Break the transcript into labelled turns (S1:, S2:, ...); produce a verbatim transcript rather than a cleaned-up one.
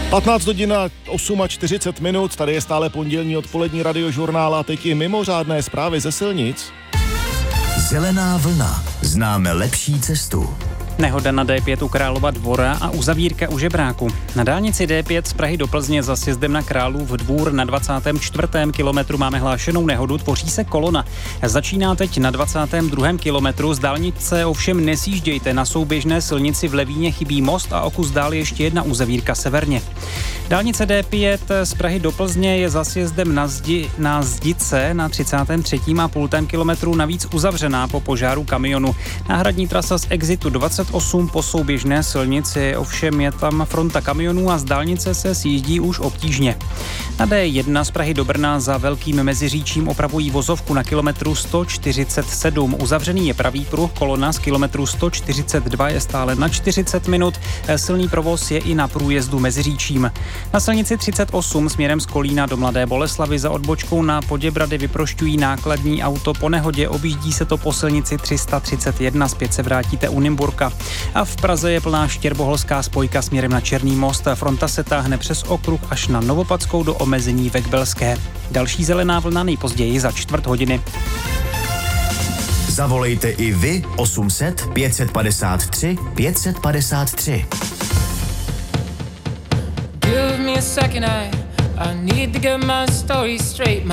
S1: patnáct hodin a čtyřicet osm minut, tady je stále pondělní odpolední radiožurnál a teď i mimořádné zprávy ze silnic.
S2: Zelená vlna. Známe lepší cestu.
S3: Nehoda na D pět u Králova Dvora a uzavírka u Žebráku. Na dálnici D pět z Prahy do Plzně za sjezdem na Králův Dvůr na dvacátém čtvrtém kilometru máme hlášenou nehodu, tvoří se kolona. Začíná teď na dvacátém druhém kilometru, z dálnice ovšem nesjíždějte, na souběžné silnici v Levíně chybí most a o kus dál ještě jedna uzavírka severně. Dálnice D pět z Prahy do Plzně je za sjezdem na, zdi, na Zdice na třicátém třetím a půl kilometru navíc uzavřená po požáru kamionu. Náhradní trasa z exitu dvacet osm po souběžné silnici, ovšem je tam fronta kamionů a z dálnice se sjíždí už obtížně. Na D jedna z Prahy do Brna za Velkým Meziříčím opravují vozovku na kilometru sto čtyřicet sedm. Uzavřený je pravý pruh, kolona z kilometru sto čtyřicet dva je stále na čtyřicet minut. Silný provoz je i na průjezdu Meziříčím. Na silnici třicet osm směrem z Kolína do Mladé Boleslavi za odbočkou na Poděbrady vyprošťují nákladní auto po nehodě, objíždí se to po silnici tři sta třicet jedna, zpět se vrátíte u Nymburka. A v Praze je plná štěrboholská spojka směrem na Černý most. Fronta se táhne přes okruh až na Novopadskou do omezení Vekbelské. Další zelená vlna nejpozději za čtvrt hodiny.
S2: Zavolejte i vy osm set pět padesát tři pět padesát tři.
S4: Give me a second, I, I need to get my story straight.